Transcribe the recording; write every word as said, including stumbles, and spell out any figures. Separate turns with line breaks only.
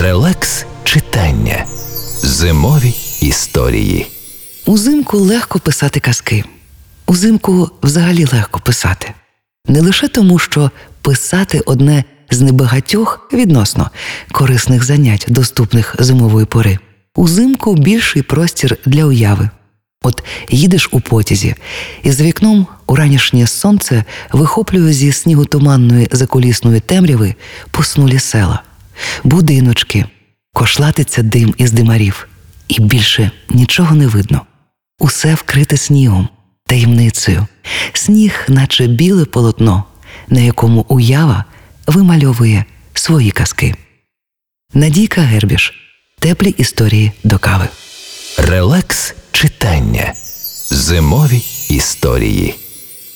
Релакс читання. Зимові історії.
Узимку легко писати казки. Узимку взагалі легко писати. Не лише тому, що писати одне з небагатьох відносно корисних занять, доступних зимової пори. Узимку більший простір для уяви. От їдеш у потязі, і за вікном уранішнє сонце вихоплює зі сніготуманної закулісної темряви поснулі села, будиночки, кошлатиться дим із димарів. І більше нічого не видно. Усе вкрите снігом, таємницею. Сніг, наче біле полотно, на якому уява вимальовує свої казки. Надійка Гербіш. Теплі історії до кави.
Релакс читання. Зимові історії.